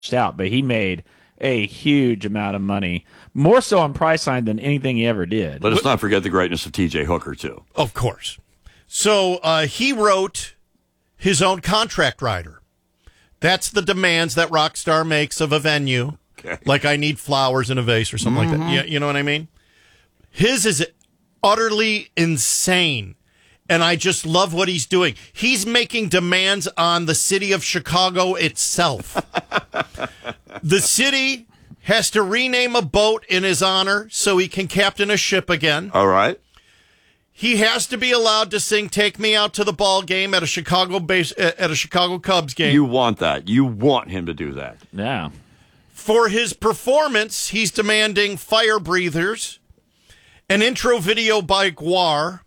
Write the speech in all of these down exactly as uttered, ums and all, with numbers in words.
out, but he made a huge amount of money, more so on Priceline than anything he ever did. Let us not forget the greatness of T J Hooker, too. Of course. So uh, he wrote his own contract rider. That's the demands that Rockstar makes of a venue. Okay. Like I need flowers in a vase or something mm-hmm. like that. You, you know what I mean? His is utterly insane. And I just love what he's doing. He's making demands on the city of Chicago itself. The city has to rename a boat in his honor so he can captain a ship again. All right. He has to be allowed to sing "Take Me Out to the Ball Game" at a Chicago base at a Chicago Cubs game. You want that. You want him to do that. Yeah. For his performance, he's demanding fire breathers, an intro video by Guar,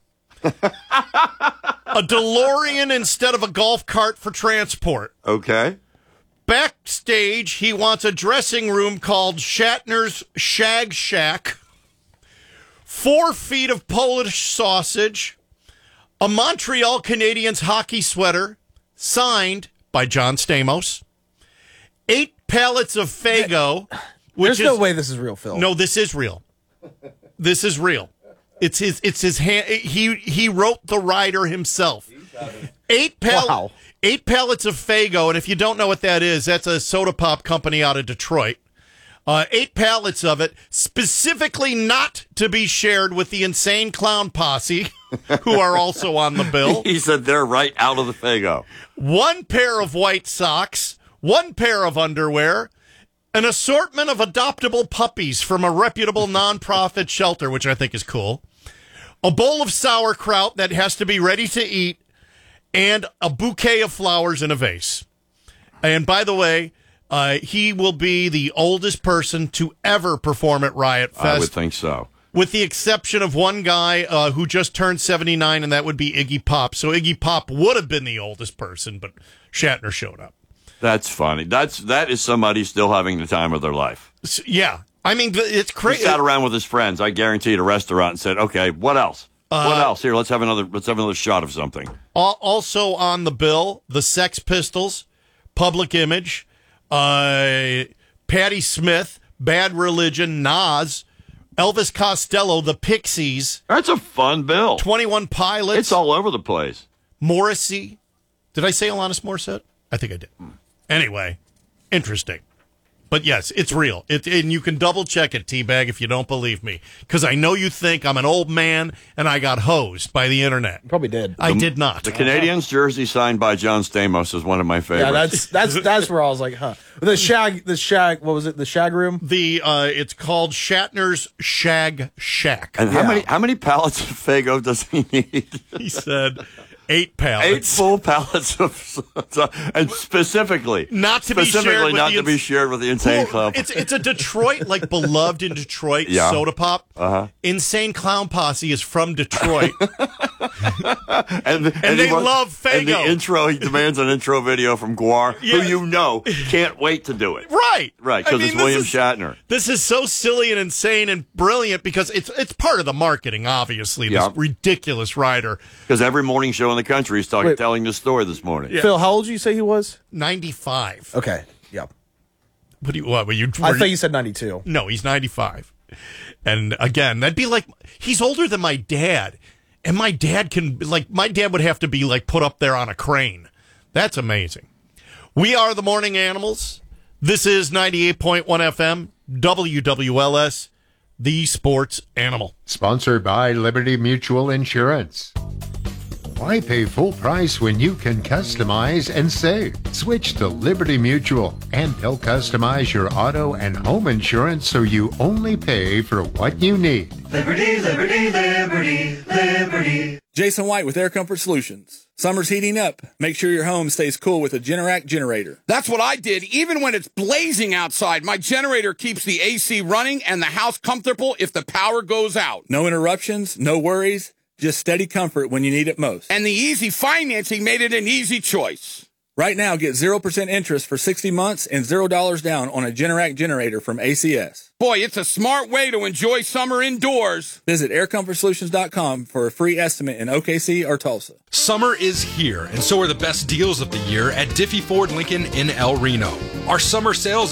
a DeLorean instead of a golf cart for transport. Okay. Backstage, he wants a dressing room called Shatner's Shag Shack, four feet of Polish sausage, a Montreal Canadiens hockey sweater signed by John Stamos, eight pallets of Faygo. There's which no is, way this is real, Phil. No, this is real. This is real. It's his. It's his hand. He he wrote the rider himself. Eight pallets. Wow. Eight pallets of Faygo, and if you don't know what that is, that's a soda pop company out of Detroit. Uh, eight pallets of it, specifically not to be shared with the Insane Clown Posse, who are also on the bill. He said they're right out of the Faygo. One pair of white socks, one pair of underwear, an assortment of adoptable puppies from a reputable nonprofit shelter, which I think is cool, a bowl of sauerkraut that has to be ready to eat, and a bouquet of flowers in a vase. And by the way, uh, he will be the oldest person to ever perform at Riot Fest. I would think so. With the exception of one guy uh, who just turned seventy-nine, and that would be Iggy Pop. So Iggy Pop would have been the oldest person, but Shatner showed up. That's funny. That's that is somebody still having the time of their life. So, yeah. I mean, it's crazy. He sat around with his friends, I guarantee, at a restaurant and said, okay, what else? Uh, what else? Here, let's have another let's have another shot of something. Also on the bill, the Sex Pistols, Public Image, uh, Patti Smith, Bad Religion, Nas, Elvis Costello, the Pixies. That's a fun bill. twenty-one Pilots. It's all over the place. Morrissey. Did I say Alanis Morissette? I think I did. Anyway, interesting. But yes, it's real. It, and you can double check it, T-Bag, if you don't believe me. Because I know you think I'm an old man and I got hosed by the internet. You probably did. I the, did not. The Canadiens jersey signed by John Stamos is one of my favorites. Yeah, that's that's that's where I was like, huh. The shag, the shag, what was it? The shag room? The uh, it's called Shatner's Shag Shack. And how yeah. many how many pallets of Faygo does he need? He said eight pallets. Eight full pallets of, and specifically not to be specifically shared with not the to be shared with the Insane well, Clown. It's it's a Detroit, like beloved in Detroit yeah. soda pop. Uh-huh. Insane Clown Posse is from Detroit, and, and, and they wants, love Faygo. And the intro, he demands an intro video from Guar, yeah. who you know can't wait to do it. Right, right, because it's William is, Shatner. This is so silly and insane and brilliant because it's it's part of the marketing, obviously. This yeah. ridiculous rider. Because every morning show in the country is talking. Wait. Telling the story this morning. Yeah. Phil, how old did you say he was? ninety-five. Okay, yeah. What do you, what, were you, were I you, thought you said ninety-two. No, he's ninety-five. And again, that'd be like, he's older than my dad. And my dad can, like, my dad would have to be, like, put up there on a crane. That's amazing. We are the Morning Animals. This is ninety-eight point one F M, W W L S, the Sports Animal. Sponsored by Liberty Mutual Insurance. Why pay full price when you can customize and save? Switch to Liberty Mutual, and they'll customize your auto and home insurance so you only pay for what you need. Liberty, Liberty, Liberty, Liberty. Jason White with Air Comfort Solutions. Summer's heating up. Make sure your home stays cool with a Generac generator. That's what I did. Even when it's blazing outside, my generator keeps the A C running and the house comfortable if the power goes out. No interruptions, no worries. Just steady comfort when you need it most. And the easy financing made it an easy choice. Right now, get zero percent interest for sixty months and zero dollars down on a Generac generator from A C S. Boy, it's a smart way to enjoy summer indoors. Visit air comfort solutions dot com for a free estimate in O K C or Tulsa. Summer is here, and so are the best deals of the year at Diffie Ford Lincoln in El Reno. Our summer sales